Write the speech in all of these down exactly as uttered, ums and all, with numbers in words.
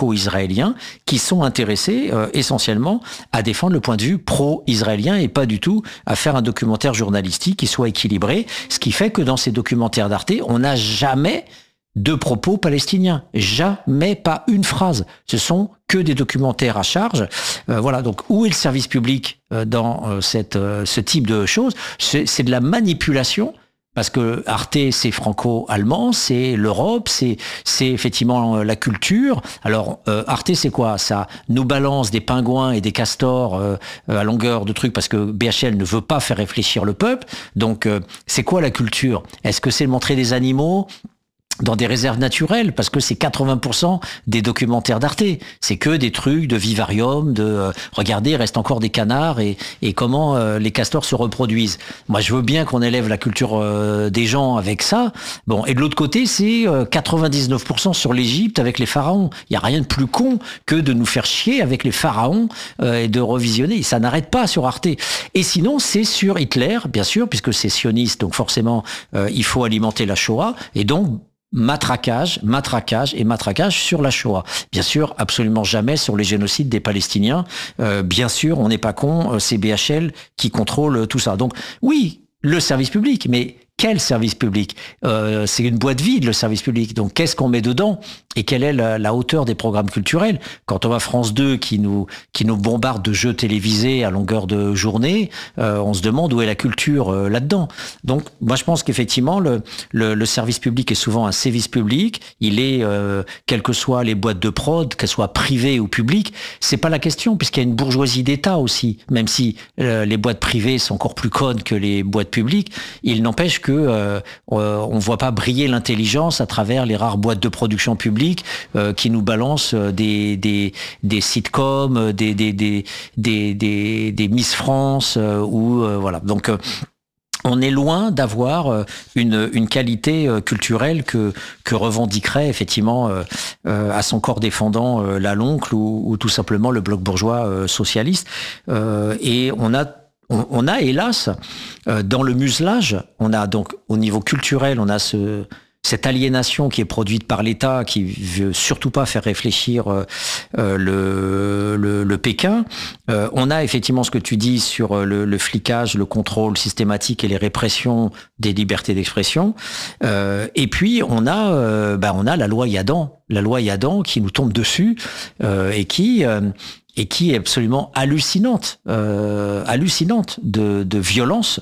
franco-israéliens qui sont intéressés euh, essentiellement à défendre le point de vue pro-israélien et pas du tout à faire un documentaire journalistique qui soit équilibré. Ce qui fait que dans ces documentaires d'Arte, on n'a jamais de propos palestiniens. Jamais, pas une phrase. Ce sont que des documentaires à charge. Euh, voilà, donc où est le service public euh, dans euh, cette, euh, ce type de choses? C'est, c'est de la manipulation. Parce que Arte, c'est franco-allemand, c'est l'Europe, c'est c'est effectivement la culture. Alors euh, Arte, c'est quoi? Ça nous balance des pingouins et des castors euh, à longueur de trucs parce que B H L ne veut pas faire réfléchir le peuple. Donc euh, c'est quoi la culture? Est-ce que c'est montrer des animaux dans des réserves naturelles, parce que c'est quatre-vingts pour cent des documentaires d'Arte. C'est que des trucs de vivarium, de euh, regardez, il reste encore des canards et, et comment euh, les castors se reproduisent. Moi, je veux bien qu'on élève la culture euh, des gens avec ça. Bon, et de l'autre côté, c'est euh, quatre-vingt-dix-neuf pour cent sur l'Égypte avec les pharaons. Il y a rien de plus con que de nous faire chier avec les pharaons euh, et de revisionner. Ça n'arrête pas sur Arte. Et sinon, c'est sur Hitler, bien sûr, puisque c'est sioniste, donc forcément, euh, il faut alimenter la Shoah. Et donc, matraquage, matraquage et matraquage sur la Shoah. Bien sûr, absolument jamais sur les génocides des Palestiniens. Euh, bien sûr, on n'est pas con, c'est B H L qui contrôle tout ça. Donc oui, le service public, mais quel service public? euh, C'est une boîte vide, le service public. Donc, qu'est-ce qu'on met dedans? Et quelle est la, la hauteur des programmes culturels? Quand on voit France deux qui nous, qui nous bombarde de jeux télévisés à longueur de journée, euh, on se demande où est la culture euh, là-dedans. Donc, moi, je pense qu'effectivement, le, le, le service public est souvent un sévice public. Il est, euh, quelles que soient les boîtes de prod, qu'elles soient privées ou publiques, c'est pas la question, puisqu'il y a une bourgeoisie d'État aussi. Même si euh, les boîtes privées sont encore plus connes que les boîtes publiques, il n'empêche que euh, on voit pas briller l'intelligence à travers les rares boîtes de production publique euh, qui nous balancent des des des sitcoms, des des des des des, des Miss France euh, ou euh, voilà. Donc euh, on est loin d'avoir une, une qualité culturelle que, que revendiquerait effectivement euh, euh, à son corps défendant euh, la l'oncle ou, ou tout simplement le bloc bourgeois euh, socialiste. Euh, et on a On, on a, hélas, euh, dans le muselage, on a donc au niveau culturel, on a ce, cette aliénation qui est produite par l'État, qui veut surtout pas faire réfléchir euh, le, le, le Pékin. Euh, on a effectivement ce que tu dis sur le, le flicage, le contrôle systématique et les répressions des libertés d'expression. Euh, et puis on a, euh, bah, on a la loi Yadan, la loi Yadan qui nous tombe dessus euh, et qui euh, et qui est absolument hallucinante, euh, hallucinante de, de violence,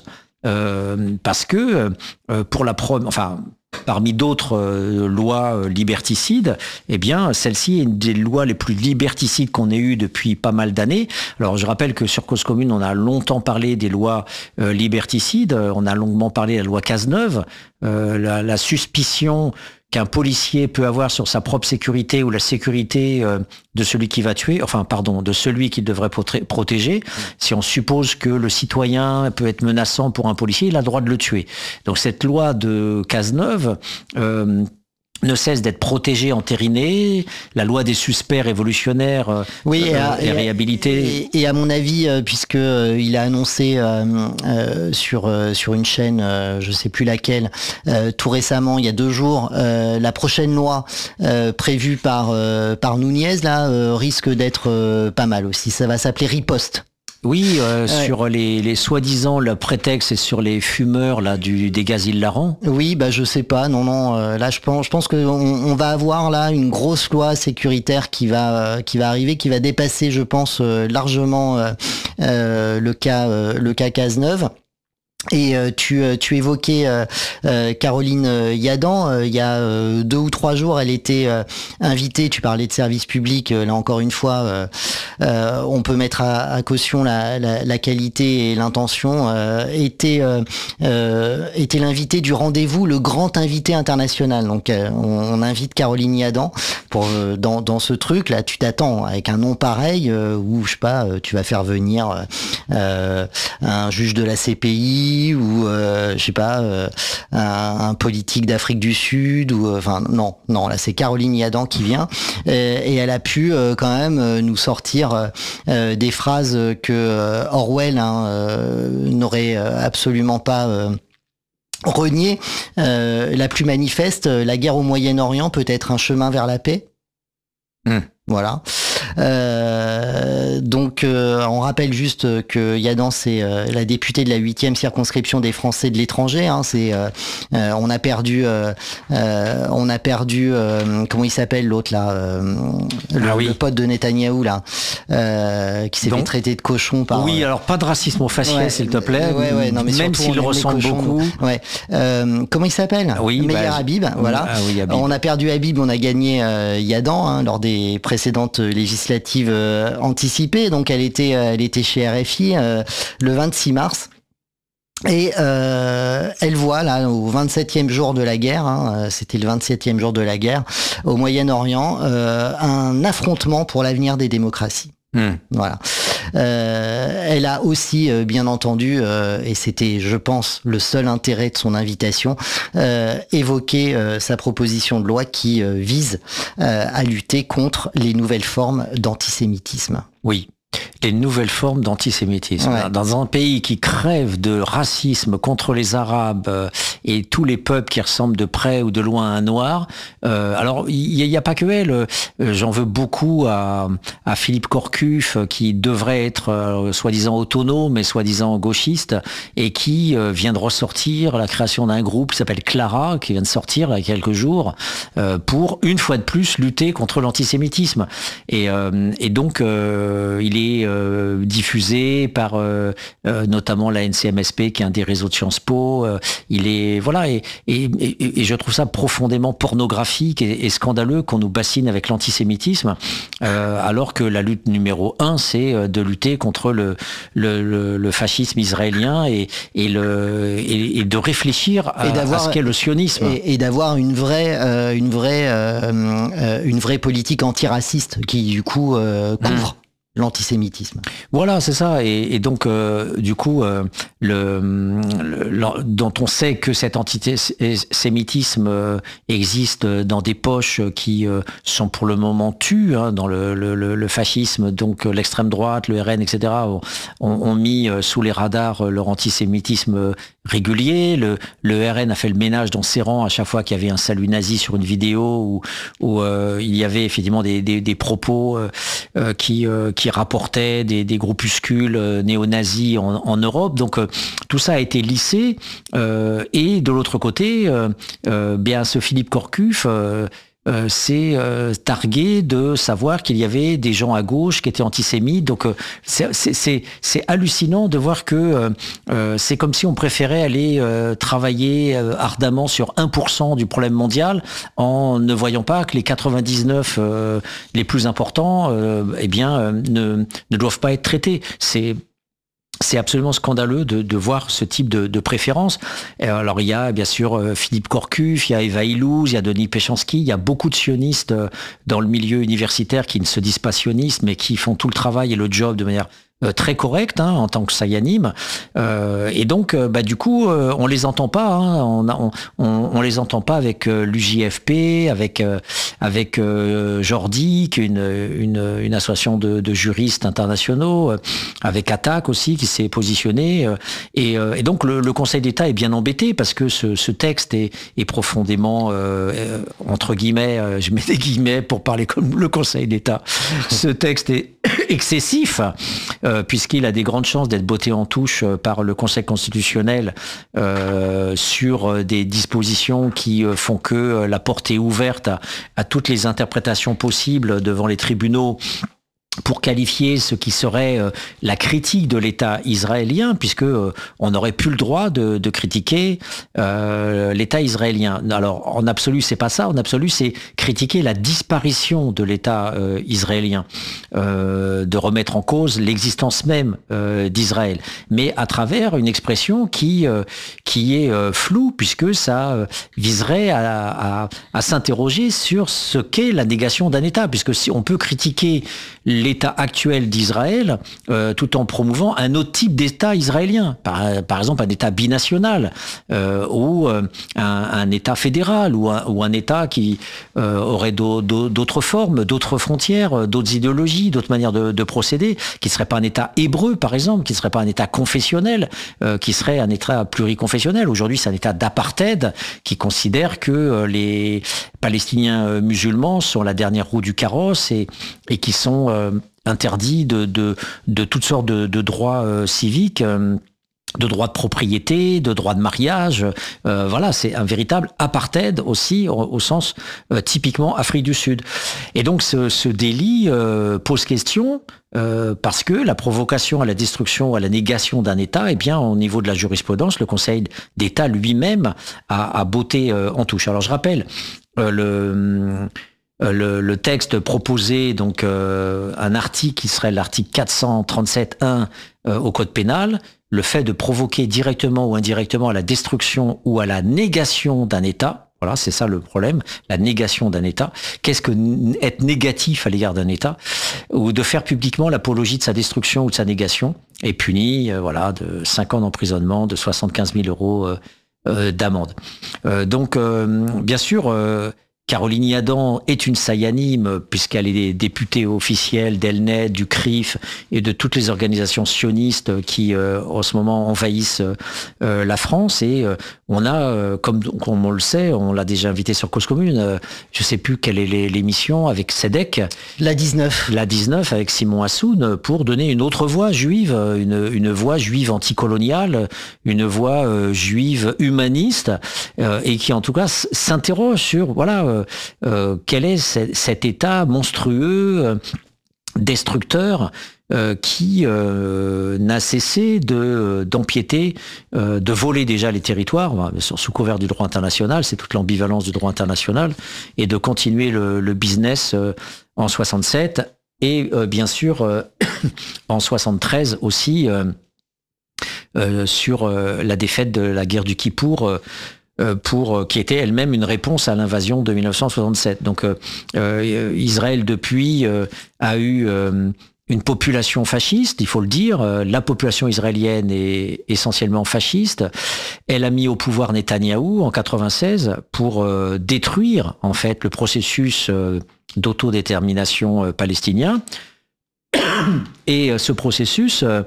euh, parce que euh, pour la pro, enfin parmi d'autres euh, lois euh, liberticides, eh bien celle-ci est une des lois les plus liberticides qu'on ait eues depuis pas mal d'années. Alors je rappelle que sur Cause Commune, on a longtemps parlé des lois euh, liberticides, on a longuement parlé de la loi Cazeneuve, euh, la, la suspicion qu'un policier peut avoir sur sa propre sécurité ou la sécurité euh, de celui qui va tuer, enfin pardon, de celui qu'il devrait proté- protéger. Mmh. Si on suppose que le citoyen peut être menaçant pour un policier, il a le droit de le tuer. Donc cette loi de Cazeneuve euh, ne cesse d'être protégée, entérinée. La loi des suspects révolutionnaires euh, oui, et, euh, et, est réhabilitée. Et, et à mon avis, euh, puisque euh, il a annoncé euh, euh, sur euh, sur une chaîne, euh, je sais plus laquelle, euh, tout récemment, il y a deux jours, euh, la prochaine loi euh, prévue par euh, par Nunez là euh, risque d'être euh, pas mal aussi. Ça va s'appeler Riposte. Oui, euh, ouais. sur les, les soi-disant, le prétexte, c'est sur les fumeurs là du des gaz hilarants. Oui, bah je sais pas, non, non. Euh, là, je pense, je pense que on, on va avoir là une grosse loi sécuritaire qui va euh, qui va arriver, qui va dépasser, je pense, euh, largement euh, euh, le cas euh, le cas Cazeneuve. Et euh, tu, tu évoquais euh, euh, Caroline Yadan. Euh, il y a euh, deux ou trois jours, elle était euh, invitée. Tu parlais de service public. Euh, là encore une fois, euh, euh, on peut mettre à, à caution la, la, la qualité et l'intention. Euh, était euh, euh, était l'invité du rendez-vous, le grand invité international. Donc, euh, on, on invite Caroline Yadan pour euh, dans dans ce truc là. Tu t'attends avec un nom pareil euh, où je sais pas, tu vas faire venir euh, un juge de la C P I. Ou euh, je sais pas euh, un, un politique d'Afrique du Sud ou enfin euh, non non là c'est Caroline Yadan qui vient et, et elle a pu euh, quand même euh, nous sortir euh, des phrases que euh, Orwell hein, euh, n'aurait absolument pas euh, renié. Euh, la plus manifeste, la guerre au Moyen-Orient peut être un chemin vers la paix. Mmh. Voilà. Euh, donc, euh, on rappelle juste que Yadan, c'est euh, la députée de la huitième circonscription des Français de l'étranger. Hein, c'est, euh, euh, on a perdu, euh, euh, on a perdu, euh, comment il s'appelle l'autre là, euh, le, ah oui. le pote de Netanyahou là, euh, qui s'est donc, fait traiter de cochon par. Oui, alors pas de racisme au faciès, ouais, s'il te plaît. Ouais, ouais, non, mais même s'il ressemble beaucoup. Ouais. Euh, comment il s'appelle? Oui, Meyer bah, Habib. Voilà. Ah, oui, Habib. On a perdu Habib, on a gagné euh, Yadan hein, lors des précédentes législatives euh, anticipées. Donc elle était, elle était chez R F I euh, le vingt-six mars. Et euh, elle voit là au vingt-septième jour de la guerre, hein, c'était le vingt-septième jour de la guerre au Moyen-Orient, euh, un affrontement pour l'avenir des démocraties. Mmh. Voilà. Euh, elle a aussi, euh, bien entendu, euh, et c'était, je pense, le seul intérêt de son invitation, euh, évoqué euh, sa proposition de loi qui euh, vise euh, à lutter contre les nouvelles formes d'antisémitisme. Oui. Les nouvelles formes d'antisémitisme. Ouais. Dans un pays qui crève de racisme contre les Arabes euh, et tous les peuples qui ressemblent de près ou de loin à un noir, euh, alors il n'y a, a pas que elle. Euh, J'en veux beaucoup à, à Philippe Corcuff, qui devrait être euh, soi-disant autonome, mais soi-disant gauchiste, et qui euh, vient de ressortir la création d'un groupe qui s'appelle Clara, qui vient de sortir là, il y a quelques jours, euh, pour une fois de plus lutter contre l'antisémitisme. Et, euh, et donc euh, il est Euh, diffusé par euh, euh, notamment la N C M S P, qui est un des réseaux de Sciences Po. Euh, il est voilà et, et, et, et je trouve ça profondément pornographique et, et scandaleux qu'on nous bassine avec l'antisémitisme, euh, alors que la lutte numéro un, c'est de lutter contre le le, le, le fascisme israélien et, et le et, et de réfléchir à, à ce qu'est le sionisme et, et d'avoir une vraie euh, une vraie euh, euh, une vraie politique antiraciste qui du coup euh, couvre. Mmh. L'antisémitisme. Voilà, c'est ça. Et, et donc, euh, du coup, euh, le, le, le, dont on sait que cet antisémitisme euh, existe dans des poches qui euh, sont pour le moment tues, hein, dans le, le, le fascisme, donc l'extrême droite, le R N, et cetera, ont, ont mis sous les radars leur antisémitisme régulier. Le, le R N a fait le ménage dans ses rangs à chaque fois qu'il y avait un salut nazi sur une vidéo où, où euh, il y avait effectivement des, des, des propos euh, qui, euh, qui rapportaient des, des groupuscules euh, néo-nazis en, en Europe. Donc euh, tout ça a été lissé. Euh, et de l'autre côté, euh, euh, bien ce Philippe Corcuff euh, Euh, c'est euh, targué de savoir qu'il y avait des gens à gauche qui étaient antisémites. Donc euh, c'est, c'est, c'est hallucinant de voir que euh, euh, c'est comme si on préférait aller euh, travailler euh, ardemment sur un pour cent du problème mondial en ne voyant pas que les quatre-vingt-dix-neuf euh, les plus importants euh, eh bien, euh, ne, ne doivent pas être traités. C'est C'est absolument scandaleux de, de voir ce type de, de préférence. Et alors il y a bien sûr Philippe Corcuff, il y a Eva Illouz, il y a Denis Péchanski, il y a beaucoup de sionistes dans le milieu universitaire qui ne se disent pas sionistes, mais qui font tout le travail et le job de manière très correct, hein, en tant que Sayanim, euh, et donc euh, bah du coup euh, on les entend pas, hein, on, on, on, on les entend pas avec euh, l'U J F P, avec euh, avec euh, Jordi, qui est une une, une association de, de juristes internationaux, euh, avec Attac aussi qui s'est positionné, euh, et, euh, et donc le, le Conseil d'État est bien embêté parce que ce, ce texte est, est profondément euh, entre guillemets, euh, je mets des guillemets pour parler comme le Conseil d'État, ce texte est excessif. Euh, puisqu'il a des grandes chances d'être botté en touche par le Conseil constitutionnel euh, sur des dispositions qui font que la porte est ouverte à, à toutes les interprétations possibles devant les tribunaux pour qualifier ce qui serait euh, la critique de l'État israélien, puisque euh, on n'aurait plus le droit de, de critiquer euh, l'État israélien. Alors en absolu c'est pas ça, en absolu c'est critiquer la disparition de l'État euh, israélien, euh, de remettre en cause l'existence même euh, d'Israël, mais à travers une expression qui euh, qui est euh, floue, puisque ça euh, viserait à, à, à s'interroger sur ce qu'est la négation d'un État, puisque si on peut critiquer l'État actuel d'Israël, euh, tout en promouvant un autre type d'État israélien, par, par exemple un État binational, euh, ou euh, un, un État fédéral, ou un, ou un État qui euh, aurait d'autres formes, d'autres frontières, d'autres idéologies, d'autres manières de, de procéder, qui ne serait pas un État hébreu, par exemple, qui ne serait pas un État confessionnel, euh, qui serait un État pluriconfessionnel. Aujourd'hui, c'est un État d'apartheid qui considère que euh, les Palestiniens euh, musulmans sont la dernière roue du carrosse et, et qui sont euh, interdits de, de, de toutes sortes de, de droits euh, civiques, euh, de droits de propriété, de droits de mariage. Euh, voilà, c'est un véritable apartheid aussi, au, au sens euh, typiquement Afrique du Sud. Et donc ce, ce délit euh, pose question euh, parce que la provocation à la destruction, à la négation d'un État, eh bien, au niveau de la jurisprudence, le Conseil d'État lui-même a, a botté euh, en touche. Alors je rappelle euh, le... Le, le texte proposait donc euh, un article qui serait l'article quatre cent trente-sept un euh, au Code pénal, le fait de provoquer directement ou indirectement à la destruction ou à la négation d'un État. Voilà, c'est ça le problème, la négation d'un État. Qu'est-ce que être négatif à l'égard d'un État, ou de faire publiquement l'apologie de sa destruction ou de sa négation, est puni, euh, voilà, de cinq ans d'emprisonnement, de soixante-quinze mille euros euh, euh, d'amende. Euh, donc, euh, bien sûr. Euh, Caroline Yadan est une sayanime puisqu'elle est députée officielle d'Elnet, du C R I F et de toutes les organisations sionistes qui euh, en ce moment envahissent euh, la France. Et euh, on a, euh, comme, comme on le sait, on l'a déjà invité sur Cause Commune, euh, je ne sais plus quelle est l'émission avec Sedek. La dix-neuf. La dix-neuf avec Simon Assoun pour donner une autre voix juive, une, une voix juive anticoloniale, une voix euh, juive humaniste euh, et qui en tout cas s'interroge sur, voilà, Euh, euh, quel est c- cet État monstrueux, euh, destructeur, euh, qui euh, n'a cessé de, d'empiéter, euh, de voler déjà les territoires, sous couvert du droit international, c'est toute l'ambivalence du droit international, et de continuer le, le business euh, en soixante-sept, et euh, bien sûr euh, en soixante-treize aussi, euh, euh, sur euh, la défaite de la guerre du Kippour, euh, pour qui était elle-même une réponse à l'invasion de mille neuf cent soixante-sept. Donc euh, euh, Israël depuis euh, a eu euh, une population fasciste, il faut le dire. Euh, la population israélienne est essentiellement fasciste. Elle a mis au pouvoir Netanyahou en quatre-vingt-seize pour euh, détruire en fait le processus euh, d'autodétermination euh, palestinien. Et euh, ce processus euh,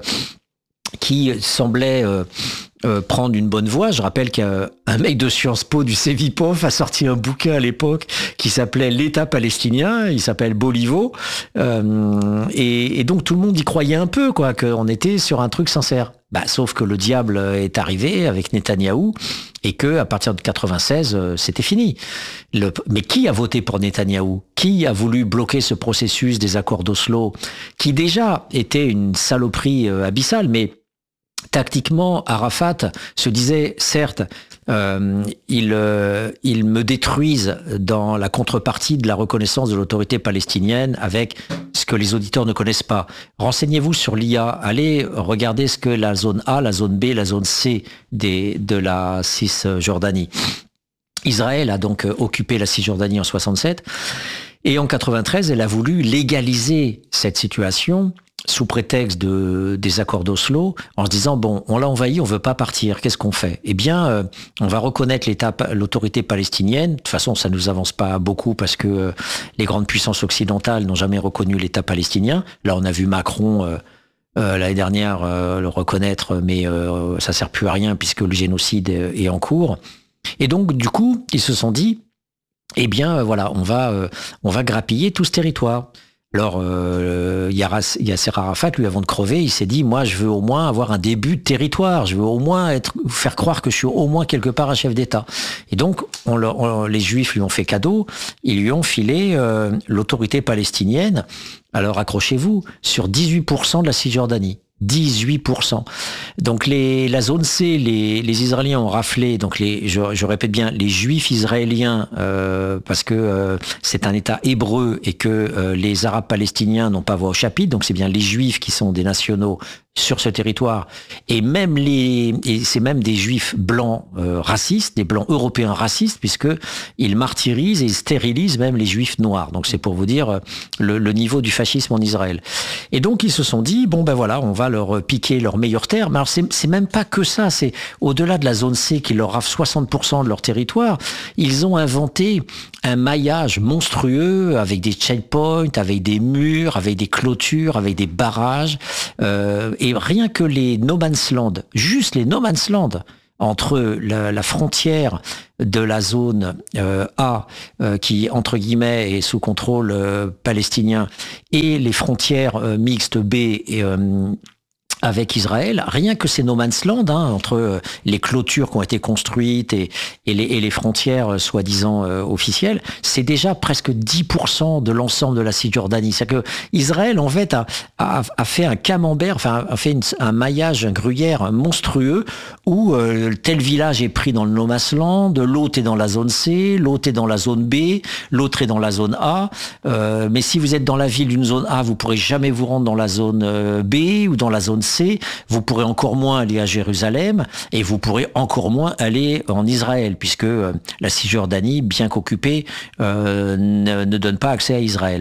qui semblait euh, Euh, prendre une bonne voie. Je rappelle qu'un mec de Sciences Po du Cevipof a sorti un bouquin à l'époque qui s'appelait L'État palestinien, il s'appelle Bolivo, euh, et, et donc tout le monde y croyait un peu, quoi, qu'on était sur un truc sincère. Bah, sauf que le diable est arrivé avec Netanyahou et que à partir de quatre-vingt-seize, euh, c'était fini. Le, mais qui a voté pour Netanyahou? Qui a voulu bloquer ce processus des accords d'Oslo, qui déjà était une saloperie euh, abyssale, mais tactiquement, Arafat se disait, certes, euh, ils, euh, ils me détruisent dans la contrepartie de la reconnaissance de l'autorité palestinienne avec ce que les auditeurs ne connaissent pas. Renseignez-vous sur l'I A, allez regarder ce que la zone A, la zone B, la zone C des, de la Cisjordanie. Israël a donc occupé la Cisjordanie en soixante-sept, et en quatre-vingt-treize, elle a voulu légaliser cette situation sous prétexte de, des accords d'Oslo, en se disant, bon, on l'a envahi, on veut pas partir, qu'est-ce qu'on fait? Eh bien, euh, on va reconnaître l'État, l'autorité palestinienne. De toute façon, ça nous avance pas beaucoup parce que euh, les grandes puissances occidentales n'ont jamais reconnu l'État palestinien. Là, on a vu Macron euh, euh, l'année dernière euh, le reconnaître, mais euh, ça sert plus à rien puisque le génocide est, est en cours. Et donc, du coup, ils se sont dit, eh bien, euh, voilà, on va, euh, on va grappiller tout ce territoire. Alors, euh, Yasser Arafat, lui, avant de crever, il s'est dit, moi, je veux au moins avoir un début de territoire. Je veux au moins être, faire croire que je suis au moins quelque part un chef d'État. Et donc, on, on, les Juifs lui ont fait cadeau. Ils lui ont filé euh, l'autorité palestinienne. Alors, accrochez-vous, sur dix-huit pour cent de la Cisjordanie. dix-huit pour cent. Donc les, la zone C, les, les Israéliens ont raflé, donc les, je, je répète bien, les Juifs israéliens, euh, parce que euh, c'est un État hébreu et que euh, les Arabes palestiniens n'ont pas voix au chapitre, donc c'est bien les Juifs qui sont des nationaux sur ce territoire, et même les, et c'est même des Juifs blancs euh, racistes, des blancs européens racistes, puisque ils martyrisent et ils stérilisent même les Juifs noirs. Donc c'est pour vous dire le, le niveau du fascisme en Israël. Et donc ils se sont dit bon ben voilà, on va leur piquer leurs meilleures terres. Mais alors c'est, c'est même pas que ça, c'est au-delà de la zone C qui leur rafle soixante pour cent de leur territoire, ils ont inventé un maillage monstrueux avec des checkpoints, avec des murs, avec des clôtures, avec des barrages. Euh, et rien que les no man's land, juste les no man's land, entre la, la frontière de la zone euh, A, euh, qui entre guillemets est sous contrôle euh, palestinien, et les frontières euh, mixtes B et euh, avec Israël, rien que ces no man's land, hein, entre les clôtures qui ont été construites et, et, les, et les frontières euh, soi-disant euh, officielles, c'est déjà presque dix pour cent de l'ensemble de la Cisjordanie. C'est-à-dire que Israël, en fait, a, a, a fait un camembert, enfin, a fait une, un maillage, un gruyère monstrueux où euh, tel village est pris dans le no man's land, l'autre est dans la zone C, l'autre est dans la zone B, l'autre est dans la zone A. Euh, mais si vous êtes dans la ville d'une zone A, vous pourrez jamais vous rendre dans la zone euh, B ou dans la zone C, vous pourrez encore moins aller à Jérusalem et vous pourrez encore moins aller en Israël, puisque euh, la Cisjordanie, bien qu'occupée, euh, ne, ne donne pas accès à Israël.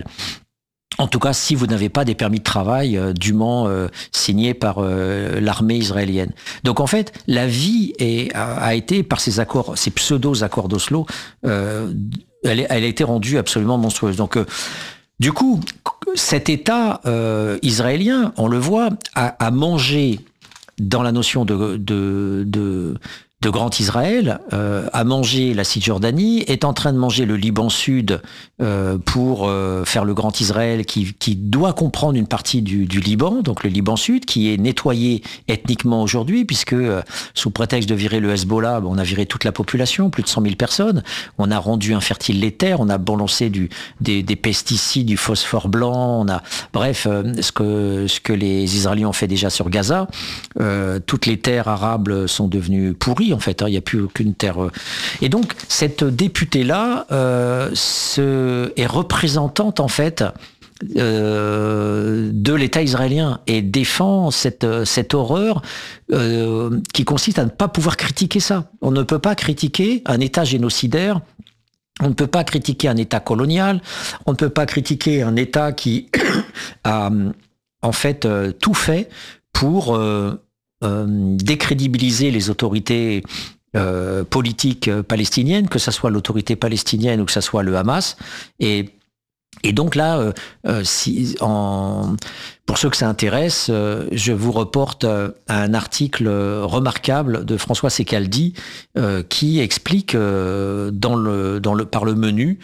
En tout cas, si vous n'avez pas des permis de travail euh, dûment euh, signés par euh, l'armée israélienne. Donc en fait, la vie est, a, a été, par ces accords, ces pseudo-accords d'Oslo, euh, elle, elle a été rendue absolument monstrueuse. Donc euh, du coup, cet État euh, israélien, on le voit, a, a mangé dans la notion de, de, de, de Grand Israël, euh, a mangé la Cisjordanie, est en train de manger le Liban Sud euh, pour euh, faire le Grand Israël qui, qui doit comprendre une partie du, du Liban, donc le Liban Sud, qui est nettoyé ethniquement aujourd'hui, puisque euh, sous prétexte de virer le Hezbollah, on a viré toute la population, plus de cent mille personnes, on a rendu infertiles les terres, on a balancé du, des, des pesticides, du phosphore blanc, on a, bref, euh, ce que, ce que les Israéliens ont fait déjà sur Gaza, euh, toutes les terres arables sont devenues pourries, en fait, il hein, n'y a plus aucune terre. Et donc, cette députée-là euh, se, est représentante, en fait, euh, de l'État israélien et défend cette, cette horreur euh, qui consiste à ne pas pouvoir critiquer ça. On ne peut pas critiquer un État génocidaire, on ne peut pas critiquer un État colonial, on ne peut pas critiquer un État qui a, en fait, euh, tout fait pour... Euh, Euh, décrédibiliser les autorités euh, politiques palestiniennes, que ce soit l'autorité palestinienne ou que ce soit le Hamas. Et, et donc là, euh, euh, si, en, pour ceux que ça intéresse, euh, je vous reporte euh, à un article remarquable de François Secaldi euh, qui explique euh, dans le, dans le, par le menu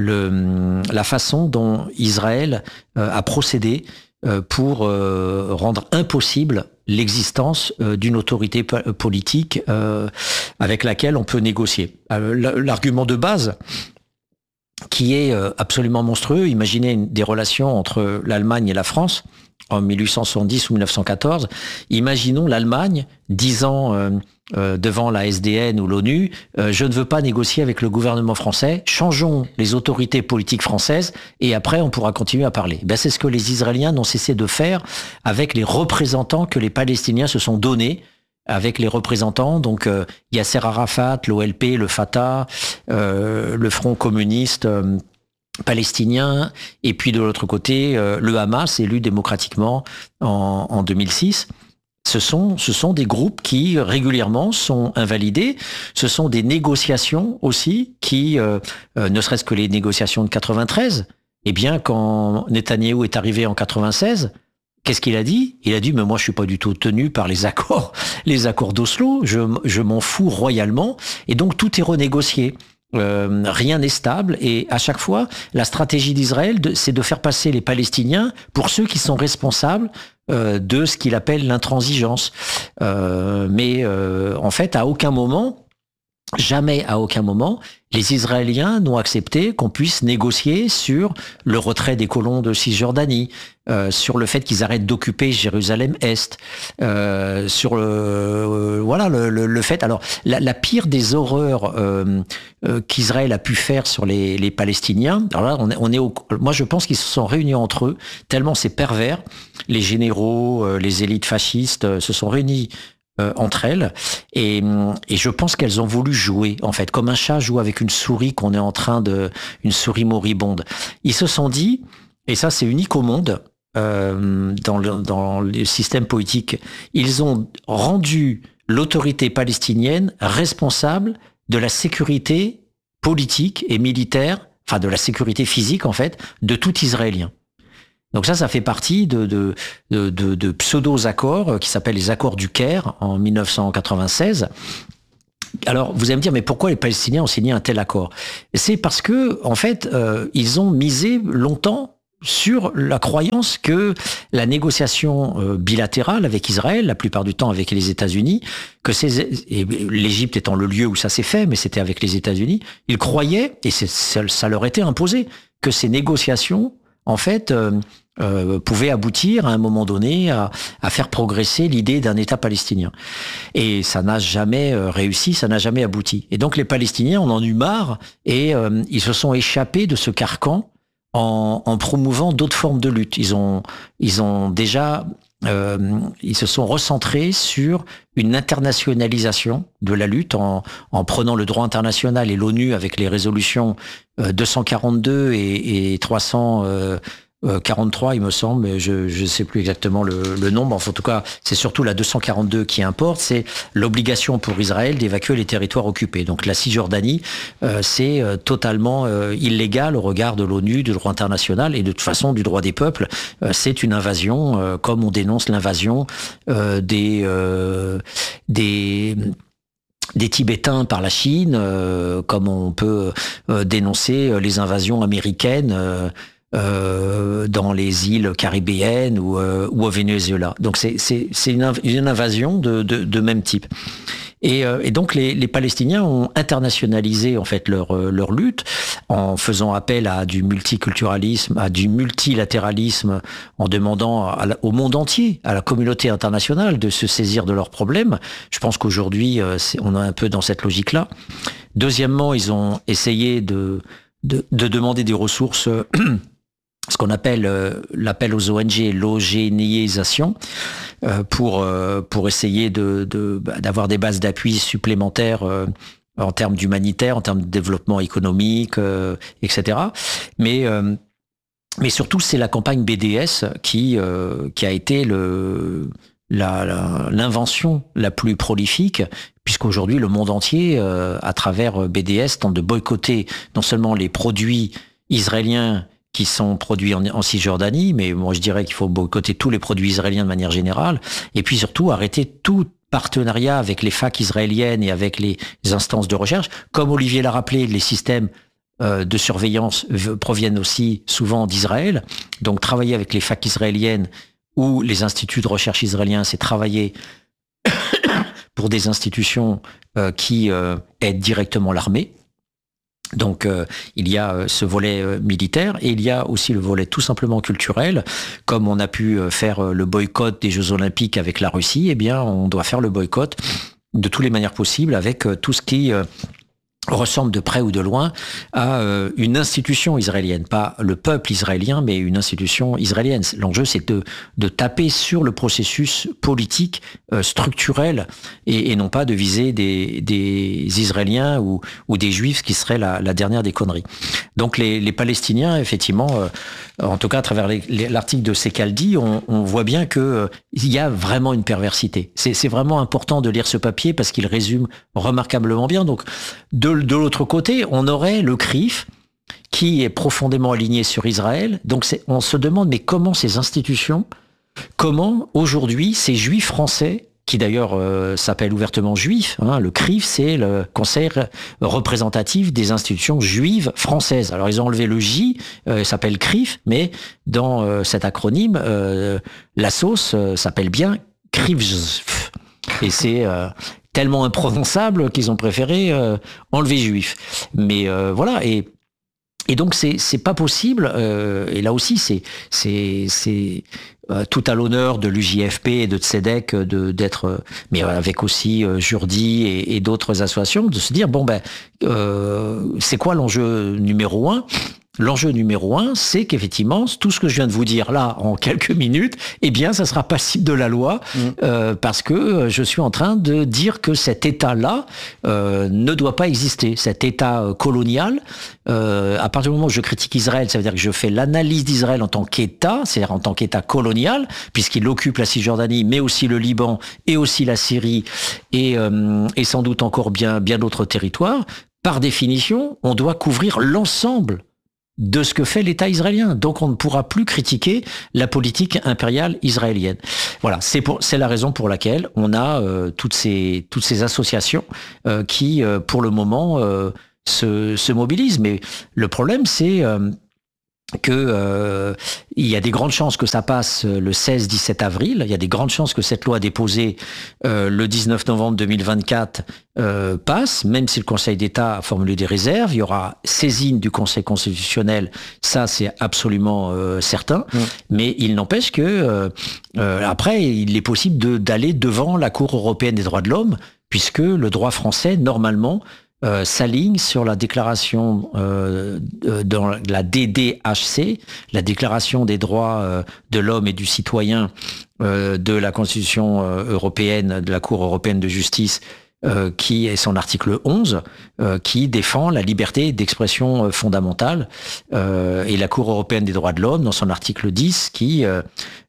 le, la façon dont Israël euh, a procédé euh, pour euh, rendre impossible l'existence euh, d'une autorité p- politique euh, avec laquelle on peut négocier. Euh, l'argument de base, qui est euh, absolument monstrueux, imaginez une, des relations entre l'Allemagne et la France en mille huit cent soixante-dix ou mille neuf cent quatorze. Imaginons l'Allemagne disant euh, euh, devant la S D N ou l'ONU, euh, je ne veux pas négocier avec le gouvernement français, changeons les autorités politiques françaises et après on pourra continuer à parler. Ben, c'est ce que les Israéliens n'ont cessé de faire avec les représentants que les Palestiniens se sont donnés, avec les représentants, donc euh, Yasser Arafat, l'O L P, le Fatah, euh, le Front communiste euh, palestinien, et puis de l'autre côté, euh, le Hamas, élu démocratiquement en, en deux mille six. Ce sont, ce sont des groupes qui régulièrement sont invalidés. Ce sont des négociations aussi qui, euh, euh, ne serait-ce que les négociations de quatre-vingt-treize, eh bien, quand Netanyahou est arrivé en quatre-vingt-seize, qu'est-ce qu'il a dit? Il a dit, mais moi, je suis pas du tout tenu par les accords, les accords d'Oslo. Je, je m'en fous royalement. Et donc, tout est renégocié. Euh, rien n'est stable. Et à chaque fois, la stratégie d'Israël, de, c'est de faire passer les Palestiniens pour ceux qui sont responsables euh, de ce qu'il appelle l'intransigeance. Euh, mais euh, en fait, à aucun moment, jamais, à aucun moment, les Israéliens n'ont accepté qu'on puisse négocier sur le retrait des colons de Cisjordanie, euh, sur le fait qu'ils arrêtent d'occuper Jérusalem-Est, euh, sur le, euh, voilà, le, le, le fait... Alors, la, la pire des horreurs euh, euh, qu'Israël a pu faire sur les, les Palestiniens, alors là, on est, on est au, moi, je pense qu'ils se sont réunis entre eux, tellement c'est pervers. Les généraux, euh, les élites fascistes euh, se sont réunis Euh, entre elles, et, et je pense qu'elles ont voulu jouer, en fait, comme un chat joue avec une souris qu'on est en train de, une souris moribonde. Ils se sont dit, et ça c'est unique au monde, euh, dans le, dans le système politique, ils ont rendu l'autorité palestinienne responsable de la sécurité politique et militaire, enfin de la sécurité physique en fait, de tout Israélien. Donc ça, ça fait partie de, de, de, de, de pseudo-accords qui s'appellent les accords du Caire en mille neuf cent quatre-vingt-seize. Alors, vous allez me dire, mais pourquoi les Palestiniens ont signé un tel accord? C'est parce que, en fait, euh, ils ont misé longtemps sur la croyance que la négociation euh, bilatérale avec Israël, la plupart du temps avec les États-Unis, que c'est, et l'Égypte étant le lieu où ça s'est fait, mais c'était avec les États-Unis, ils croyaient, et c'est, ça, ça leur était imposé, que ces négociations en fait, euh, euh, pouvait aboutir à un moment donné à, à faire progresser l'idée d'un État palestinien. Et ça n'a jamais euh, réussi, ça n'a jamais abouti. Et donc les Palestiniens en ont eu marre et euh, ils se sont échappés de ce carcan en, en promouvant d'autres formes de lutte. Ils ont, ils ont déjà... Euh, ils se sont recentrés sur une internationalisation de la lutte en, en prenant le droit international et l'ONU avec les résolutions euh, deux cent quarante-deux et, et trois cent quarante-trois, il me semble, mais je ne sais plus exactement le, le nombre. Enfin, en tout cas, c'est surtout la deux cent quarante-deux qui importe, c'est l'obligation pour Israël d'évacuer les territoires occupés. Donc la Cisjordanie, euh, c'est euh, totalement euh, illégal au regard de l'ONU, du droit international et de toute façon du droit des peuples. Euh, c'est une invasion, euh, comme on dénonce l'invasion euh, des... Euh, des des Tibétains par la Chine, euh, comme on peut euh, dénoncer les invasions américaines euh, Euh, dans les îles caribéennes ou, euh, ou au Venezuela. Donc c'est, c'est, c'est une, inv- une invasion de, de, de même type. Et, euh, et donc les, les Palestiniens ont internationalisé en fait leur, leur lutte en faisant appel à du multiculturalisme, à du multilatéralisme, en demandant à la, au monde entier, à la communauté internationale de se saisir de leurs problèmes. Je pense qu'aujourd'hui, euh, c'est, on est un peu dans cette logique-là. Deuxièmement, ils ont essayé de, de, de demander des ressources ce qu'on appelle euh, l'appel aux O N G, l'eugénisation, euh, pour euh, pour essayer de, de d'avoir des bases d'appui supplémentaires euh, en termes d'humanitaire, en termes de développement économique, euh, et cetera. Mais euh, mais surtout, c'est la campagne B D S qui euh, qui a été le la, la l'invention la plus prolifique, puisqu'aujourd'hui le monde entier, euh, à travers B D S, tente de boycotter non seulement les produits israéliens qui sont produits en, en Cisjordanie, mais moi je dirais qu'il faut boycotter tous les produits israéliens de manière générale, et puis surtout arrêter tout partenariat avec les facs israéliennes et avec les instances de recherche. Comme Olivier l'a rappelé, les systèmes euh, de surveillance proviennent aussi souvent d'Israël, donc travailler avec les facs israéliennes ou les instituts de recherche israéliens, c'est travailler pour des institutions euh, qui euh, aident directement l'armée. Donc euh, il y a euh, ce volet euh, militaire et il y a aussi le volet tout simplement culturel. Comme on a pu euh, faire euh, le boycott des Jeux Olympiques avec la Russie, eh bien on doit faire le boycott de toutes les manières possibles avec euh, tout ce qui euh, ressemble de près ou de loin à euh, une institution israélienne, pas le peuple israélien, mais une institution israélienne. L'enjeu, c'est de, de taper sur le processus politique euh, structurel et, et non pas de viser des, des Israéliens ou, ou des Juifs, qui serait la, la dernière des conneries. Donc les, les Palestiniens, effectivement, euh, en tout cas à travers les, les, l'article de Secaldi, on, on voit bien que euh, il y a vraiment une perversité. C'est, c'est vraiment important de lire ce papier parce qu'il résume remarquablement bien. Donc de De l'autre côté, on aurait le C R I F qui est profondément aligné sur Israël. Donc c'est, on se demande, mais comment ces institutions, comment aujourd'hui ces juifs français, qui d'ailleurs euh, s'appellent ouvertement juifs, hein, le C R I F c'est le conseil représentatif des institutions juives françaises. Alors ils ont enlevé le J, euh, s'appelle C R I F, mais dans euh, cet acronyme, euh, la sauce euh, s'appelle bien C R I F. Et c'est... Euh, tellement imprononçable qu'ils ont préféré euh, enlever juif. Mais euh, voilà, et Et donc c'est c'est pas possible. Euh, et là aussi c'est c'est c'est euh, tout à l'honneur de l'U J F P et de Tzedek de d'être, euh, mais avec aussi euh, Jourdi et, et d'autres associations, de se dire bon ben euh, c'est quoi l'enjeu numéro un? L'enjeu numéro un, c'est qu'effectivement, tout ce que je viens de vous dire là, en quelques minutes, eh bien, ça sera passible de la loi, mmh. euh, parce que je suis en train de dire que cet État-là euh, ne doit pas exister. Cet État euh, colonial, euh, à partir du moment où je critique Israël, ça veut dire que je fais l'analyse d'Israël en tant qu'État, c'est-à-dire en tant qu'État colonial, puisqu'il occupe la Cisjordanie, mais aussi le Liban, et aussi la Syrie, et, euh, et sans doute encore bien, bien d'autres territoires. Par définition, on doit couvrir l'ensemble de ce que fait l'État israélien. Donc on ne pourra plus critiquer la politique impériale israélienne. Voilà, c'est pour c'est la raison pour laquelle on a euh, toutes ces toutes ces associations euh, qui euh, pour le moment euh, se se mobilisent. Mais le problème c'est euh, que euh, il y a des grandes chances que ça passe le seize dix-sept avril. Il y a des grandes chances que cette loi déposée euh, le dix-neuf novembre deux mille vingt-quatre euh, passe, même si le Conseil d'État a formulé des réserves. Il y aura saisine du Conseil constitutionnel, ça c'est absolument euh, certain. Mmh. Mais il n'empêche que euh, euh, après, il est possible de, d'aller devant la Cour européenne des droits de l'homme, puisque le droit français, normalement, Euh, s'aligne sur la déclaration euh, dans la D D H C, la déclaration des droits euh, de l'homme et du citoyen euh, de la Constitution euh, européenne, de la Cour européenne de justice, euh, qui est son article onze, euh, qui défend la liberté d'expression euh, fondamentale, euh, et la Cour européenne des droits de l'homme, dans son article dix, qui euh,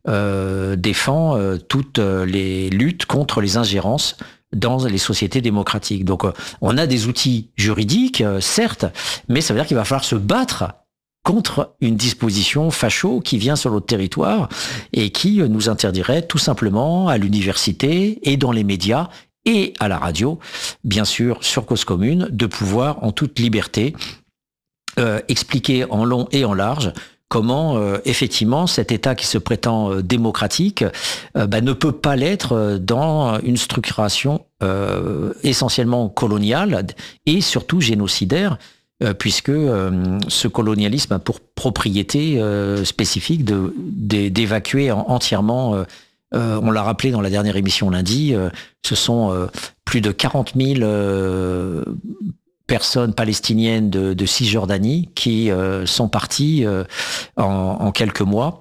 euh, défend euh, toutes les luttes contre les ingérences dans les sociétés démocratiques. Donc on a des outils juridiques, certes, mais ça veut dire qu'il va falloir se battre contre une disposition facho qui vient sur notre territoire et qui nous interdirait tout simplement à l'université et dans les médias et à la radio, bien sûr sur Cause Commune, de pouvoir en toute liberté euh, expliquer en long et en large comment euh, effectivement cet État qui se prétend euh, démocratique euh, bah, ne peut pas l'être dans une structuration euh, essentiellement coloniale et surtout génocidaire, euh, puisque euh, ce colonialisme a pour propriété euh, spécifique de, de, d'évacuer en, entièrement, euh, euh, on l'a rappelé dans la dernière émission lundi, euh, ce sont euh, plus de quarante mille euh, personnes palestiniennes de, de Cisjordanie qui euh, sont parties euh, en, en quelques mois.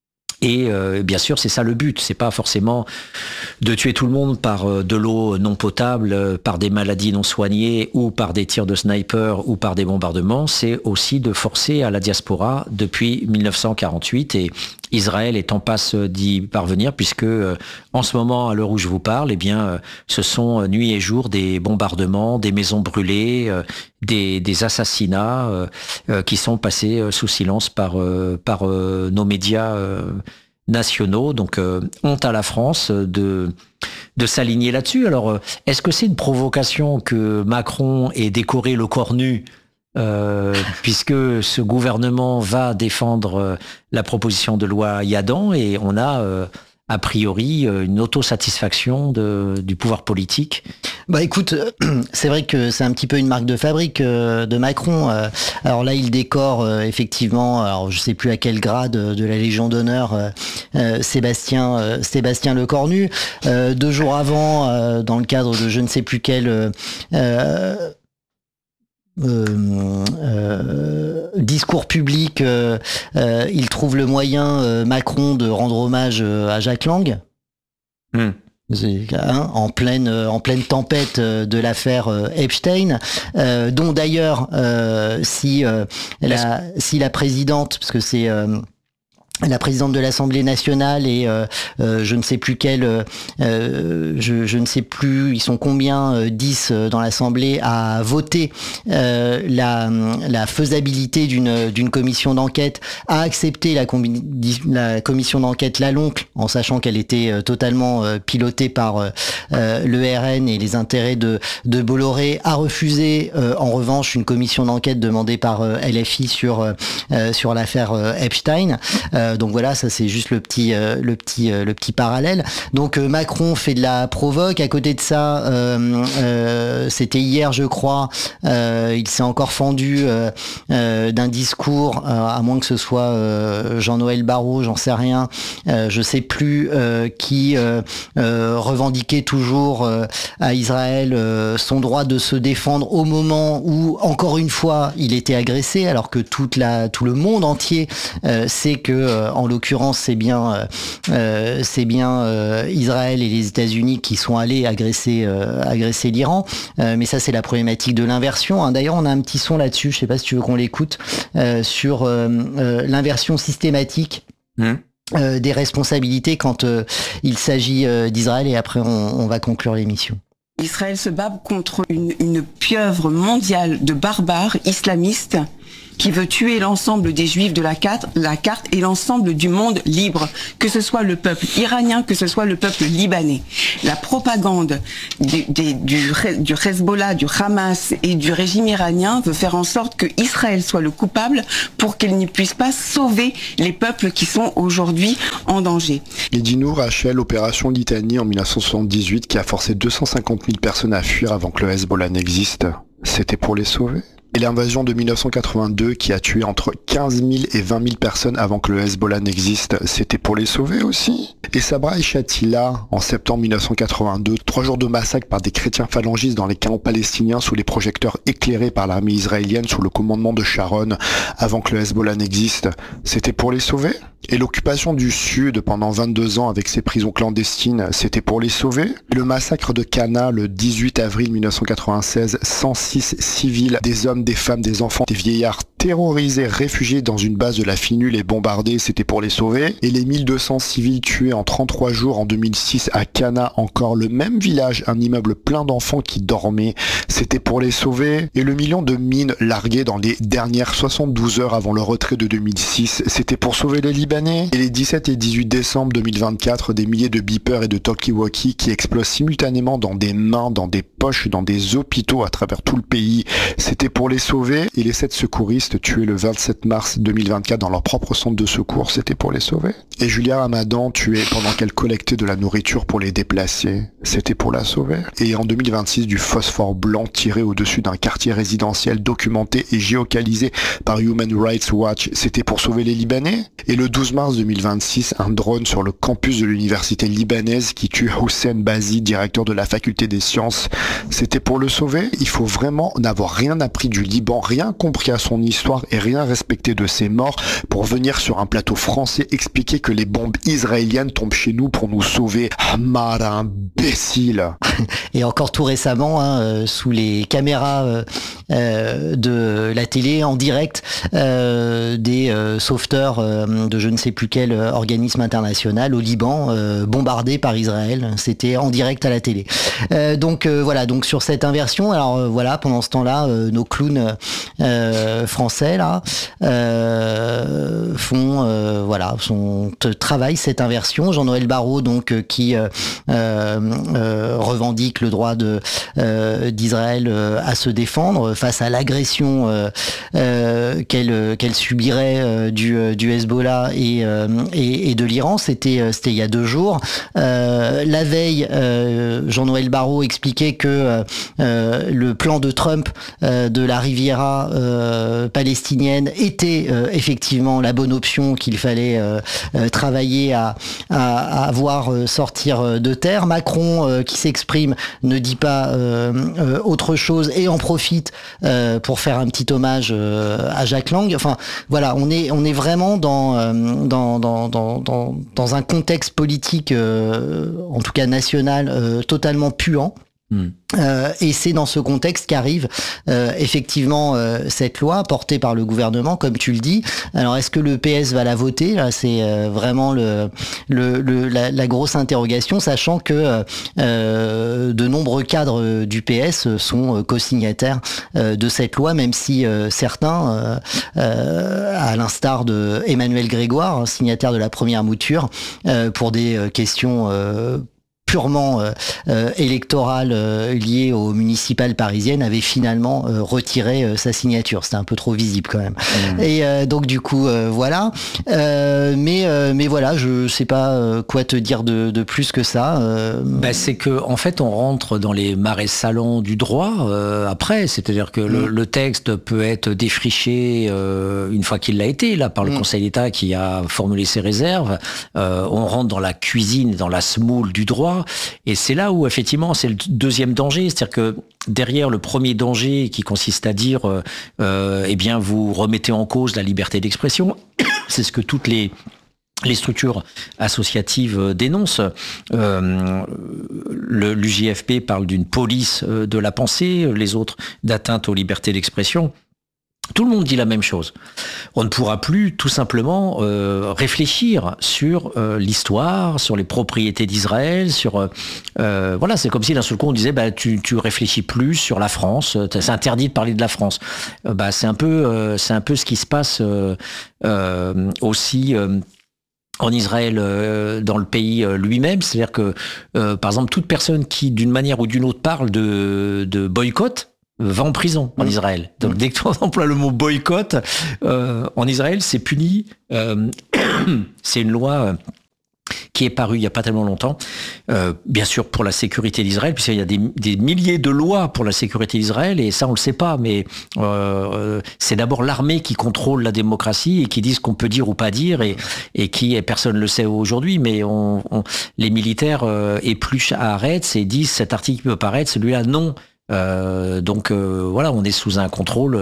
Et euh, bien sûr, c'est ça le but. C'est pas forcément de tuer tout le monde par euh, de l'eau non potable, euh, par des maladies non soignées ou par des tirs de sniper ou par des bombardements. C'est aussi de forcer à la diaspora depuis mille neuf cent quarante-huit, et Israël est en passe d'y parvenir, puisque euh, en ce moment, à l'heure où je vous parle, eh bien, euh, ce sont nuit et jour des bombardements, des maisons brûlées, euh, des, des assassinats euh, euh, qui sont passés euh, sous silence par euh, par euh, nos médias euh, nationaux. Donc euh, honte à la France de de s'aligner là-dessus. Alors euh, est-ce que c'est une provocation que Macron ait décoré le corps nu euh, puisque ce gouvernement va défendre euh, la proposition de loi Yadan, et on a euh, a priori une autosatisfaction de, du pouvoir politique? Bah écoute, c'est vrai que c'est un petit peu une marque de fabrique euh, de Macron. Euh, alors là, il décore euh, effectivement, alors je sais plus à quel grade euh, de la Légion d'honneur, euh, euh, Sébastien euh, Sébastien Lecornu. Euh, deux jours avant, euh, dans le cadre de je ne sais plus quel euh, euh, Euh, euh, discours public, euh, euh, il trouve le moyen, euh, Macron, de rendre hommage euh, à Jacques Lang. Mm. Hein, en pleine euh, en pleine tempête euh, de l'affaire euh, Epstein, euh, dont d'ailleurs euh, si euh, la si la présidente, parce que c'est euh, la présidente de l'Assemblée nationale et euh, euh, je ne sais plus quelle, euh, je, je ne sais plus, ils sont combien, euh, dix euh, dans l'Assemblée, à voter euh, la, la faisabilité d'une d'une commission d'enquête, à accepter la, combi- la commission d'enquête Laloncle, en sachant qu'elle était euh, totalement euh, pilotée par euh, le R N et les intérêts de, de Bolloré, à refuser euh, en revanche une commission d'enquête demandée par euh, L F I sur, euh, sur l'affaire euh, Epstein. Euh, Euh, donc voilà, ça c'est juste le petit, euh, le petit, euh, le petit parallèle. Donc euh, Macron fait de la provoque. À côté de ça, euh, euh, c'était hier, je crois, euh, il s'est encore fendu euh, euh, d'un discours, euh, à moins que ce soit euh, Jean-Noël Barrot, j'en sais rien, euh, je sais plus, euh, qui euh, euh, revendiquait toujours euh, à Israël euh, son droit de se défendre au moment où, encore une fois, il était agressé, alors que toute la, tout le monde entier euh, sait que, euh, en l'occurrence, c'est bien, euh, c'est bien euh, Israël et les États-Unis qui sont allés agresser, euh, agresser l'Iran. Euh, mais ça, c'est la problématique de l'inversion. Hein. D'ailleurs, on a un petit son là-dessus. Je sais pas si tu veux qu'on l'écoute euh, sur euh, euh, l'inversion systématique. Mmh. Euh, des responsabilités quand euh, il s'agit euh, d'Israël, et après on, on va conclure l'émission. Israël se bat contre une, une pieuvre mondiale de barbares islamistes qui veut tuer l'ensemble des juifs de la carte, la carte et l'ensemble du monde libre, que ce soit le peuple iranien, que ce soit le peuple libanais. La propagande du, du, du, du Hezbollah, du Hamas et du régime iranien veut faire en sorte que Israël soit le coupable pour qu'il ne puisse pas sauver les peuples qui sont aujourd'hui en danger. Et dis-nous, Rachel, l'opération Litanie en mille neuf cent soixante-dix-huit qui a forcé deux cent cinquante mille personnes à fuir avant que le Hezbollah n'existe, c'était pour les sauver ? Et l'invasion de mille neuf cent quatre-vingt-deux qui a tué entre quinze mille et vingt mille personnes avant que le Hezbollah n'existe, c'était pour les sauver aussi. Et Sabra et Shatila, en septembre mille neuf cent quatre-vingt-deux, trois jours de massacre par des chrétiens phalangistes dans les camps palestiniens sous les projecteurs éclairés par l'armée israélienne sous le commandement de Sharon avant que le Hezbollah n'existe, c'était pour les sauver. Et l'occupation du Sud pendant vingt-deux ans avec ses prisons clandestines, c'était pour les sauver. Le massacre de Cana le dix-huit avril mille neuf cent quatre-vingt-seize, cent six civils, des hommes, des femmes, des enfants, des vieillards terrorisés, réfugiés dans une base de la Finule et bombardés, c'était pour les sauver. Et les mille deux cents civils tués en trente-trois jours en deux mille six à Cana, encore le même village, un immeuble plein d'enfants qui dormaient, c'était pour les sauver. Et le million de mines larguées dans les dernières soixante-douze heures avant le retrait de deux mille six, c'était pour sauver les Libanais. Et les dix-sept et dix-huit décembre deux mille vingt-quatre, des milliers de beepers et de talkie-walkie qui explosent simultanément dans des mains, dans des poches, dans des hôpitaux à travers tout le pays, c'était pour les sauver. Et les sept secouristes tués le vingt-sept mars deux mille vingt-quatre dans leur propre centre de secours, c'était pour les sauver. Et Julia Ramadan tuée pendant qu'elle collectait de la nourriture pour les déplacer, c'était pour la sauver. Et en deux mille vingt-six, du phosphore blanc tiré au-dessus d'un quartier résidentiel documenté et géocalisé par Human Rights Watch, c'était pour sauver les Libanais. Et le douze mars deux mille vingt-six, un drone sur le campus de l'université libanaise qui tue Hossein Bazi, directeur de la faculté des sciences, c'était pour le sauver. Il faut vraiment n'avoir rien appris du Liban, rien compris à son histoire et rien respecté de ses morts pour venir sur un plateau français expliquer que les bombes israéliennes tombent chez nous pour nous sauver. Hamar, imbécile. Et encore tout récemment, hein, euh, sous les caméras euh, euh, de la télé en direct, euh, des euh, sauveteurs euh, de je ne sais plus quel euh, organisme international au Liban, euh, bombardés par Israël. C'était en direct à la télé. Euh, donc euh, voilà, donc sur cette inversion, alors euh, voilà, pendant ce temps-là, euh, nos clowns euh, français là euh, font euh, voilà, sont travaillent cette inversion. Jean-Noël Barrot donc euh, qui euh, euh, revendique le droit de euh, d'Israël euh, à se défendre face à l'agression euh, euh, qu'elle qu'elle subirait euh, du euh, du Hezbollah et, euh, et et de l'Iran. C'était c'était il y a deux jours. Euh, la veille, euh, Jean-Noël Barrot expliquait que euh, le plan de Trump euh, de la Riviera euh, palestinienne était euh, effectivement la bonne option qu'il fallait euh, euh, travailler à, à, à voir euh, sortir de terre. Macron euh, qui s'exprime ne dit pas euh, euh, autre chose et en profite euh, pour faire un petit hommage euh, à Jack Lang. Enfin voilà, on est on est vraiment dans euh, dans, dans dans dans dans un contexte politique euh, en tout cas national euh, totalement puant. Mmh. Euh, et c'est dans ce contexte qu'arrive euh, effectivement euh, cette loi portée par le gouvernement, comme tu le dis. Alors est-ce que le P S va la voter? Là, c'est euh, vraiment le, le, le la, la grosse interrogation, sachant que euh, de nombreux cadres du P S sont co-signataires euh, de cette loi, même si euh, certains, euh, euh, à l'instar de Emmanuel Grégoire, signataire de la première mouture, euh, pour des questions euh, purement euh, euh, électorale euh, liée aux municipales parisiennes avait finalement euh, retiré euh, sa signature. C'était un peu trop visible quand même. Mmh. Et euh, donc du coup euh, voilà. Euh, mais euh, mais voilà, je sais pas euh, quoi te dire de, de plus que ça. Euh... Ben, c'est que en fait on rentre dans les marais salants du droit euh, après, c'est-à-dire que mmh. le, le texte peut être défriché euh, une fois qu'il l'a été là par le mmh. Conseil d'État qui a formulé ses réserves. Euh, on rentre dans la cuisine, dans la semoule du droit. Et c'est là où, effectivement, c'est le deuxième danger. C'est-à-dire que derrière le premier danger qui consiste à dire, euh, euh, eh bien, vous remettez en cause la liberté d'expression, c'est ce que toutes les les structures associatives dénoncent. Euh, le, l'U J F P parle d'une police de la pensée, les autres d'atteinte aux libertés d'expression. Tout le monde dit la même chose. On ne pourra plus tout simplement euh, réfléchir sur euh, l'histoire, sur les propriétés d'Israël, sur euh, voilà, c'est comme si d'un seul coup on disait bah tu tu réfléchis plus sur la France, c'est interdit de parler de la France. Euh, bah c'est un peu euh, c'est un peu ce qui se passe euh, euh, aussi. Euh, en Israël, euh, dans le pays euh, lui-même, c'est-à-dire que, euh, par exemple, toute personne qui, d'une manière ou d'une autre, parle de, de boycott, va en prison en mmh. Israël. Donc, mmh. dès que tu emploies le mot boycott, euh, en Israël, c'est puni. Euh, c'est une loi euh, qui est parue il n'y a pas tellement longtemps, euh, bien sûr pour la sécurité d'Israël, puisqu'il y a des, des milliers de lois pour la sécurité d'Israël, et ça on le sait pas, mais euh, c'est d'abord l'armée qui contrôle la démocratie et qui dit ce qu'on peut dire ou pas dire, et, et qui, et personne ne le sait aujourd'hui, mais on, on, les militaires euh, épluchent à Haaretz et disent cet article peut paraître, celui-là non. Euh, donc euh, voilà, on est sous un contrôle.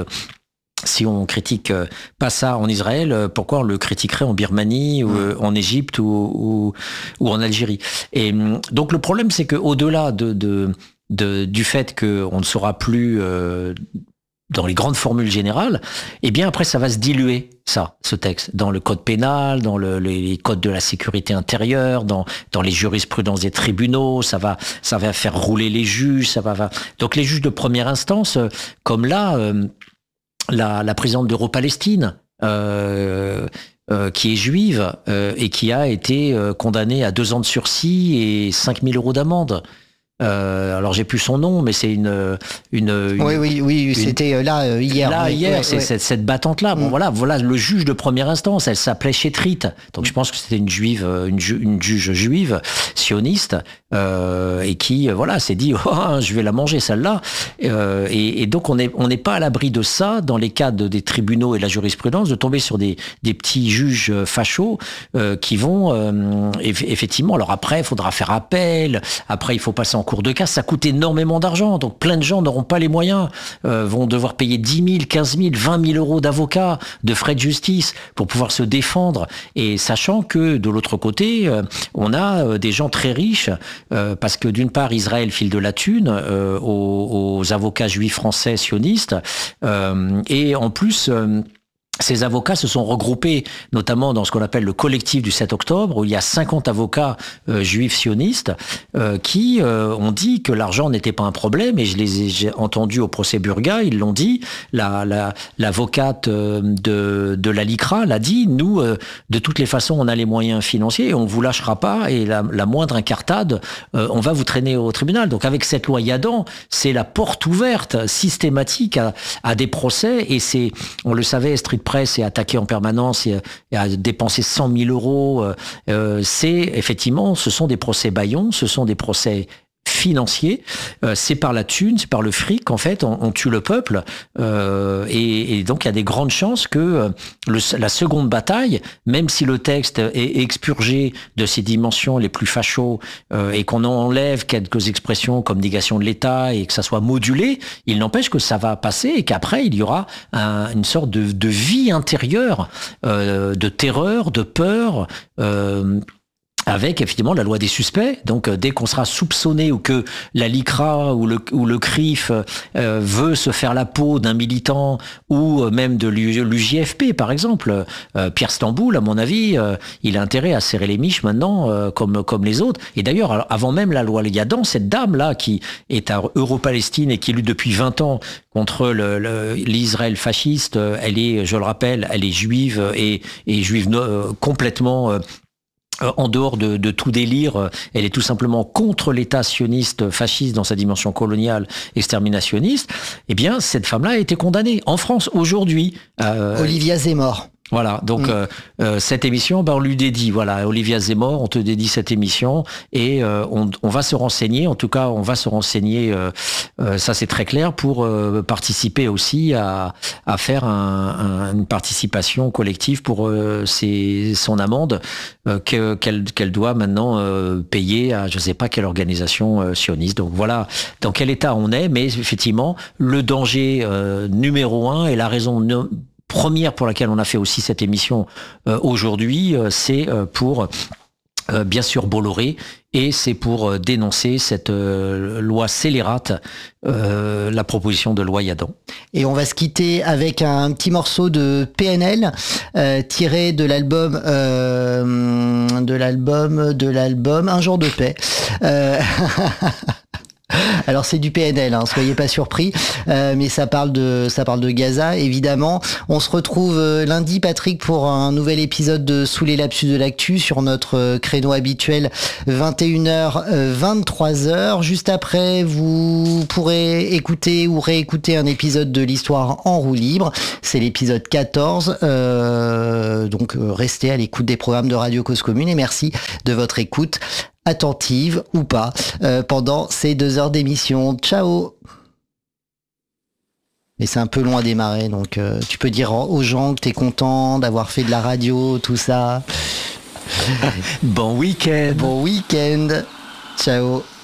Si on critique pas ça en Israël, pourquoi on le critiquerait en Birmanie ou mmh. en Égypte ou, ou, ou en Algérie? Et donc le problème, c'est que au-delà de, de, de du fait qu'on ne sera plus euh, dans les grandes formules générales, eh bien après ça va se diluer, ça, ce texte, dans le code pénal, dans le, les codes de la sécurité intérieure, dans dans les jurisprudences des tribunaux, ça va ça va faire rouler les juges, ça va, va... donc les juges de première instance, comme là. Euh, La, la présidente d'Euro-Palestine, euh, euh, qui est juive euh, et qui a été euh, condamnée à deux ans de sursis et cinq mille euros d'amende. Euh, alors j'ai plus son nom, mais c'est une, une, une oui oui oui une, c'était là euh, hier là oui, hier ouais, c'est ouais. cette, cette battante là. Bon mm. voilà voilà le juge de première instance, elle s'appelait Chétrit, donc je pense que c'était une juive, une, ju, une juge juive sioniste euh, et qui voilà s'est dit oh, je vais la manger celle-là euh, et, et donc on est on n'est pas à l'abri de ça dans les cas de, des tribunaux et de la jurisprudence, de tomber sur des des petits juges fachos euh, qui vont euh, effectivement, alors après il faudra faire appel, après il faut passer en cours de casse, ça coûte énormément d'argent, donc plein de gens n'auront pas les moyens, euh, vont devoir payer dix mille, quinze mille, vingt mille euros d'avocats, de frais de justice pour pouvoir se défendre, et sachant que de l'autre côté, euh, on a euh, des gens très riches, euh, parce que d'une part Israël file de la thune euh, aux, aux avocats juifs français sionistes, euh, et en plus... Euh, ces avocats se sont regroupés notamment dans ce qu'on appelle le collectif du sept octobre, où il y a cinquante avocats euh, juifs sionistes euh, qui euh, ont dit que l'argent n'était pas un problème, et je les ai j'ai entendu au procès Burga, ils l'ont dit, la, la, l'avocate euh, de, de la LICRA l'a dit, nous, euh, de toutes les façons, on a les moyens financiers et on vous lâchera pas, et la, la moindre incartade, euh, on va vous traîner au tribunal. Donc avec cette loi Yadan, c'est la porte ouverte systématique à, à des procès, et c'est, on le savait, Street Presse est attaqué en permanence et, et a dépensé cent mille euros. Euh, c'est effectivement, ce sont des procès bâillons, ce sont des procès financiers, euh, c'est par la thune, c'est par le fric, en fait, on, on tue le peuple, euh, et, et donc il y a des grandes chances que euh, le, la seconde bataille, même si le texte est expurgé de ses dimensions les plus fachos, euh, et qu'on enlève quelques expressions comme négation de l'État, et que ça soit modulé, il n'empêche que ça va passer, et qu'après il y aura un, une sorte de, de vie intérieure, euh, de terreur, de peur, euh, avec effectivement la loi des suspects. Donc euh, dès qu'on sera soupçonné, ou que la LICRA ou le, ou le C R I F euh, veut se faire la peau d'un militant, ou euh, même de l'U J F P par exemple, euh, Pierre Stamboul, à mon avis, euh, il a intérêt à serrer les miches maintenant, euh, comme, comme les autres. Et d'ailleurs, avant même la loi Yadan, cette dame-là qui est à Euro-Palestine et qui lutte depuis vingt ans contre le, le, l'Israël fasciste, elle est, je le rappelle, elle est juive, et, et juive euh, complètement... Euh, Euh, en dehors de, de tout délire, euh, elle est tout simplement contre l'État sioniste, fasciste dans sa dimension coloniale, exterminationniste. Eh bien, cette femme-là a été condamnée en France aujourd'hui. Euh, Olivia Zemmour. Voilà, donc mmh. euh, euh, cette émission, ben, on lui dédie. Voilà, Olivia Zemmour, on te dédie cette émission et euh, on, on va se renseigner. En tout cas, on va se renseigner. Euh, euh, ça, c'est très clair pour euh, participer aussi à, à faire un, un, une participation collective pour euh, ses, son amende euh, que, qu'elle, qu'elle doit maintenant euh, payer à je sais pas quelle organisation euh, sioniste. Donc voilà dans quel état on est. Mais effectivement, le danger euh, numéro un et la raison no- première pour laquelle on a fait aussi cette émission euh, aujourd'hui, euh, c'est euh, pour euh, bien sûr Bolloré et c'est pour euh, dénoncer cette euh, loi scélérate, euh, la proposition de loi Yadan. Et on va se quitter avec un petit morceau de P N L euh, tiré de l'album euh, de l'album de l'album Un jour de paix. Euh... Alors c'est du P N L, hein, soyez pas surpris, euh, mais ça parle de ça parle de Gaza évidemment. On se retrouve euh, lundi, Patrick, pour un nouvel épisode de Sous les lapsus de l'actu sur notre euh, créneau habituel vingt et une heures vingt-trois heures. Juste après, vous pourrez écouter ou réécouter un épisode de l'Histoire en roue libre. C'est l'épisode quatorze. Euh, donc euh, restez à l'écoute des programmes de Radio Cause Commune et merci de votre écoute attentive ou pas euh, pendant ces deux heures d'émission. Ciao. Mais c'est un peu long à démarrer, donc euh, tu peux dire aux gens que t'es content d'avoir fait de la radio, tout ça. Bon week-end. Bon week-end. Ciao.